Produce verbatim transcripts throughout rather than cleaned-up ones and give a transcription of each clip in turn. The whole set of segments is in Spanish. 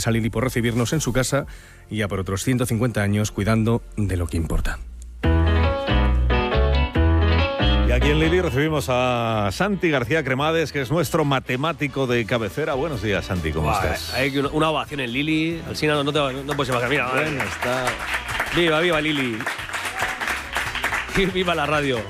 a Lili por recibirnos en su casa y a por otros ciento cincuenta años cuidando de lo que importa. Y aquí en Lili recibimos a Santi García Cremades, que es nuestro matemático de cabecera. Buenos días, Santi, ¿cómo Buah, estás? Hay una, una ovación en Lili. Alsina, no, no, te, no puedes imaginar. Mira, Bueno, está... Viva, viva Lili. Viva la radio.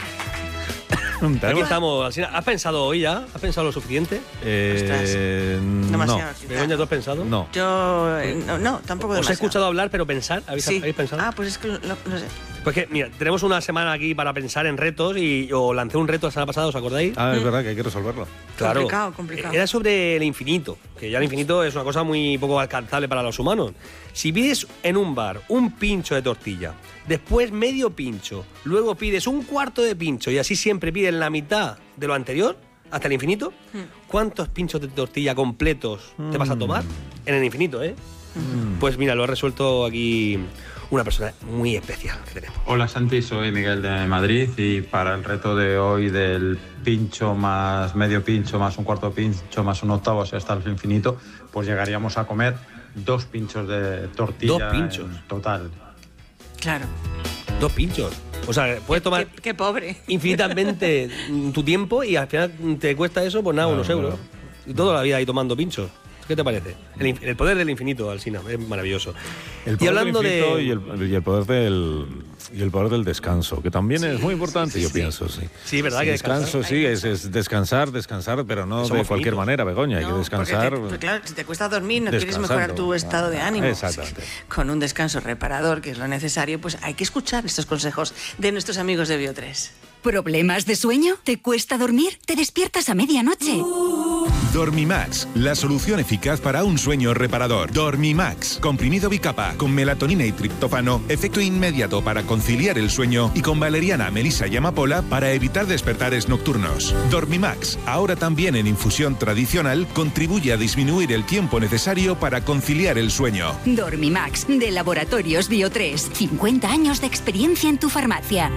Aquí estamos, Alsina. ¿Has pensado hoy ya? ¿Has pensado lo suficiente? Eh, Demasiado. no. Begoña, ¿tú has pensado? No. Yo. eh, No, no tampoco ¿Os demasiado. he escuchado hablar, pero pensar? ¿Habéis, Sí. ¿habéis pensado? Ah, pues es que no, no sé. Pues que, mira, tenemos una semana aquí para pensar en retos y yo lancé un reto la semana pasada, ¿os acordáis? Ah, es verdad que hay que resolverlo. Claro. Complicado, complicado. Era sobre el infinito, que ya el infinito es una cosa muy poco alcanzable para los humanos. Si pides en un bar un pincho de tortilla, después medio pincho, luego pides un cuarto de pincho y así siempre pides la mitad de lo anterior, hasta el infinito, ¿cuántos pinchos de tortilla completos te vas a tomar? En el infinito, ¿eh? Pues mira, lo ha resuelto aquí una persona muy especial que tenemos. Hola Santi, soy Miguel de Madrid y para el reto de hoy del pincho más medio pincho más un cuarto pincho más un octavo, o sea, hasta el infinito, pues llegaríamos a comer dos pinchos de tortilla. ¿Dos pinchos? En total. Claro. Dos pinchos. O sea, puedes tomar Qué, qué pobre. infinitamente tu tiempo y al final te cuesta eso, pues nada, Claro, unos euros. claro. Y toda la vida ahí tomando pinchos. ¿Qué te parece? El, inf- el poder del infinito, Alsina, es maravilloso. El Y poder hablando del infinito de... y, el, y el poder del y el poder del descanso, que también es muy importante, yo pienso, sí. Sí, ¿verdad? que Descanso, descansar. sí, es, es descansar, descansar, pero no Somos de cualquier finitos. manera, Begoña, hay que No, descansar. porque te- pues claro, si te cuesta dormir, no quieres descansando. mejorar tu estado de ánimo. Exactamente. Con un descanso reparador, que es lo necesario, pues hay que escuchar estos consejos de nuestros amigos de Bio tres. ¿Problemas de sueño? ¿Te cuesta dormir? ¿Te despiertas a medianoche? Dormimax, la solución eficaz para un sueño reparador. Dormimax, comprimido bicapa con melatonina y triptófano, efecto inmediato para conciliar el sueño y con valeriana, melisa y amapola para evitar despertares nocturnos. Dormimax, ahora también en infusión tradicional, contribuye a disminuir el tiempo necesario para conciliar el sueño. Dormimax, de Laboratorios Bio tres. cincuenta años de experiencia en tu farmacia.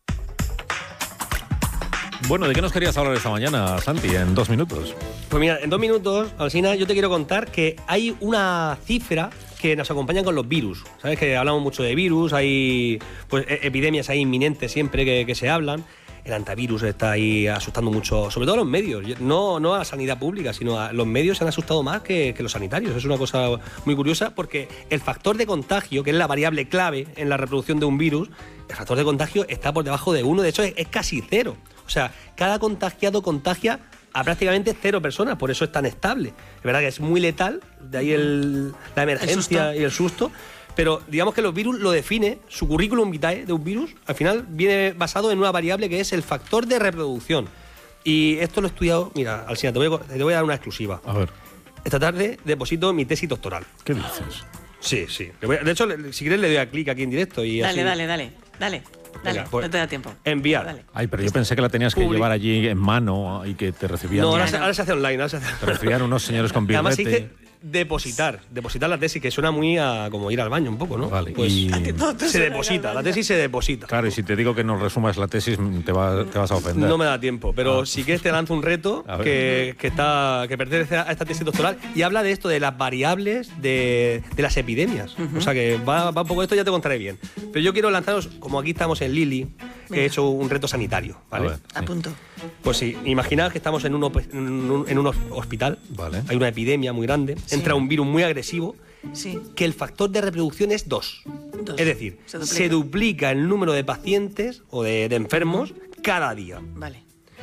Bueno, ¿de qué nos querías hablar esta mañana, Santi, en dos minutos? Pues mira, en dos minutos, Alsina, yo te quiero contar que hay una cifra que nos acompaña con los virus. Sabes que hablamos mucho de virus, hay pues e- epidemias ahí inminentes siempre que, que se hablan. El antivirus está ahí asustando mucho, sobre todo a los medios, no, no a la sanidad pública, sino a los medios se han asustado más que, que los sanitarios. Es una cosa muy curiosa porque el factor de contagio, que es la variable clave en la reproducción de un virus, el factor de contagio está por debajo de uno, de hecho es, es casi cero. O sea, cada contagiado contagia a prácticamente cero personas, por eso es tan estable. Es verdad que es muy letal, de ahí el, la emergencia El y el susto, pero digamos que los virus lo define, su currículum vitae de un virus, al final viene basado en una variable que es el factor de reproducción. Y esto lo he estudiado, mira, Alsina, te voy a, te voy a dar una exclusiva. A ver, Esta tarde deposito mi tesis doctoral. ¿qué dices? Sí, sí. Le voy a- de hecho, le- si quieres le doy a clic aquí en directo y Dale, así- dale, dale, dale. Dale, Venga, pues, no te da tiempo. enviar. Dale. Ay, pero yo pensé que la tenías que Public- llevar allí en mano y que te recibían, No, ahora Ya, se, no. ahora se hace online. Ahora se hace... te recibían unos señores con Además se birrete. dice depositar, depositar la tesis, que suena muy a como ir al baño un poco, ¿no? Vale, Pues y- A ti todo te se suena deposita, al la baño. tesis se deposita. Claro, y si te digo que nos resumas la tesis, te, va- te vas a ofender. No me da tiempo, pero si quieres te lanzo un reto A ver. que, que, está, que pertenece a esta tesis doctoral y habla de esto, de las variables de, de las epidemias. O sea que va, va un poco esto, ya te contaré bien. Pero yo quiero lanzaros, como aquí estamos en Lili, que he hecho un reto sanitario, ¿vale? A ver. A punto. Pues sí, imaginad que estamos en un, op- en un, en un hospital, Vale. hay una epidemia muy grande, entra un virus muy agresivo, Sí. que el factor de reproducción es dos. Dos. Es decir, Se duplica. se duplica el número de pacientes o de, de enfermos cada día. Vale.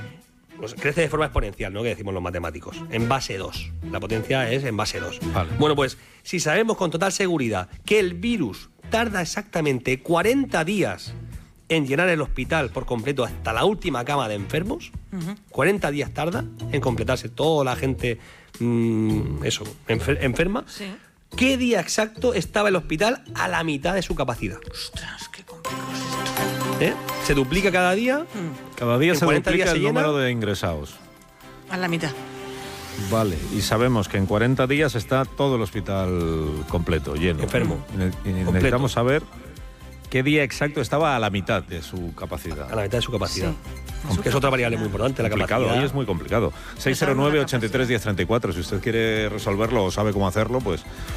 Pues crece de forma exponencial, ¿no? Que decimos los matemáticos. En base dos. La potencia es en base dos. Vale. Bueno, pues si sabemos con total seguridad que el virus tarda exactamente cuarenta días en llenar el hospital por completo hasta la última cama de enfermos, cuarenta días tarda en completarse toda la gente, mmm, eso, enfer- enferma, Sí. ¿qué día exacto estaba el hospital a la mitad de su capacidad? Ostras, qué complicado es esto. ¿Eh? Se duplica cada día. Cada día En se cuarenta duplica días el se llena. número de ingresados. A la mitad. Vale, y sabemos que en cuarenta días está todo el hospital completo, lleno. Enfermo. Y ne- y necesitamos saber qué día exacto estaba a la mitad de su capacidad. A la mitad de su capacidad. Sí. Que es otra variable muy importante, la Complicado, capacidad. hoy es muy complicado. seis cero nueve, ochenta y tres, diez treinta y cuatro, si usted quiere resolverlo o sabe cómo hacerlo, pues